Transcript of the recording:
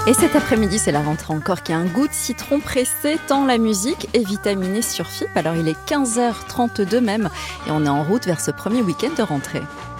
Et cet après-midi, c'est la rentrée encore qui a un goût de citron pressé, tant la musique est vitaminée sur FIP. Alors il est 15h32 même et on est en route vers ce premier week-end de rentrée.